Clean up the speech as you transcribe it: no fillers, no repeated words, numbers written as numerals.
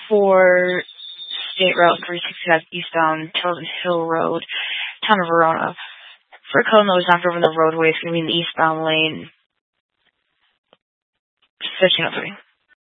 for State Route 365 eastbound, Tilden Hill Road, Town of Verona. For a cone that was knocked over in the roadway, it's going to be in the eastbound lane. 1503.